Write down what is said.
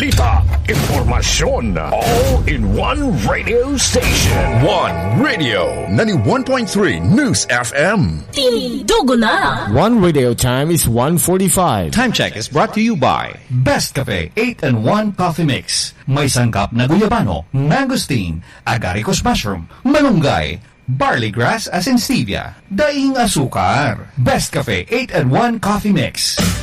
balita, impormasyon, all in one radio station. One Radio 91.3 News FM. Tindugo na! One radio time is 1:45. Time check is brought to you by Best Cafe 8-in-1 Coffee Mix. May sangkap na guyabano, mangosteen, agaricus mushroom, malunggay, barley grass as in stevia, daing asukar. Best Cafe 8-in-1 Coffee Mix.